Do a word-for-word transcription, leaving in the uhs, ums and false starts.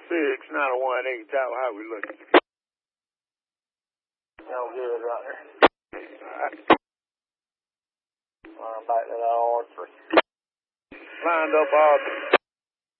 six nine oh one eight Tower Highway looking. No good right there. Alright. I'm back to that R three. Lined up all